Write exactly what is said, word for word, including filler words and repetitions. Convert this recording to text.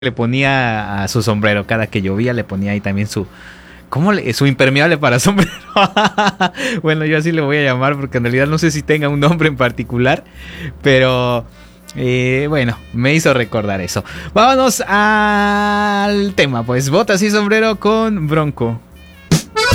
le ponía a su sombrero, cada que llovía le ponía ahí también su, ¿cómo le? Su impermeable para sombrero. Bueno, yo así le voy a llamar porque en realidad no sé si tenga un nombre en particular, pero eh, bueno, me hizo recordar eso. Vámonos al tema, pues botas y sombrero con Bronco.